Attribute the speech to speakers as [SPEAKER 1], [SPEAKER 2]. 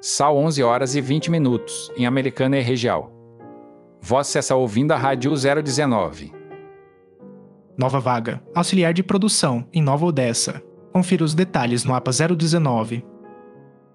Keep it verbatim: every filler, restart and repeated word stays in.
[SPEAKER 1] Sal onze horas e vinte minutos, em Americana e região. Você está ouvindo a Rádio zero dezenove.
[SPEAKER 2] Nova vaga, auxiliar de produção, em Nova Odessa. Confira os detalhes no A P A zero dezenove.